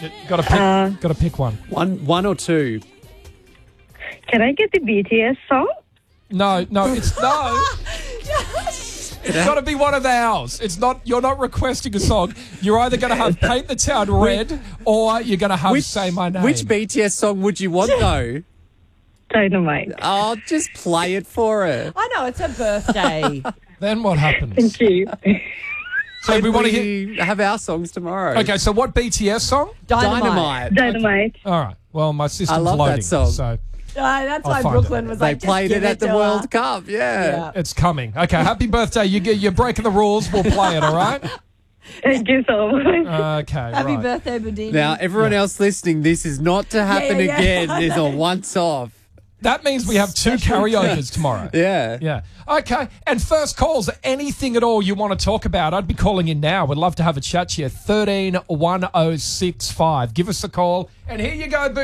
Got to pick one. One or two. Can I get the BTS song? No, it's no. It's got to be one of ours. It's not. You're not requesting a song. You're either going to have Paint the Town Red or you're going to have Say My Name. Which BTS song would you want, though? Dynamite. Oh, just play it for her. I know, it's her birthday. Then what happens? Thank you. So we want to hear. have our songs tomorrow. Okay, so what BTS song? Dynamite. Dynamite. All right. Well, my system's I love loading. that song. So That's I'll why find Brooklyn it. was They like, just played give it at the to World her. Cup, yeah. it's coming. Okay, happy birthday. You're breaking the rules. We'll play it. All right. Thank you so much. Okay. Happy right. birthday, Badini. Now, everyone else listening, this is not to happen yeah. again. There's a once-off. That means we have two karaokes tomorrow. Yeah. Yeah. Okay. And first calls, anything at all you want to talk about, I'd be calling in now. We'd love to have a chat to you. 13 1065. Give us a call. And here you go,